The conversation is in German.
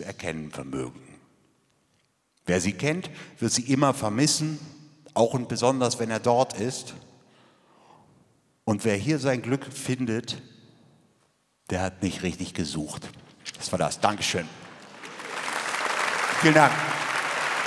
zu erkennen vermögen. Wer sie kennt, wird sie immer vermissen, auch und besonders, wenn er dort ist. Und wer hier sein Glück findet, der hat nicht richtig gesucht. Das war das. Dankeschön. Vielen Dank.